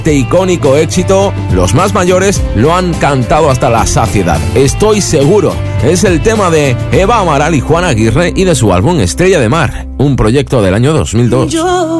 Este icónico éxito, los más mayores lo han cantado hasta la saciedad. Estoy seguro. Es el tema de Eva Amaral y Juan Aguirre y de su álbum Estrella de Mar, un proyecto del año 2002.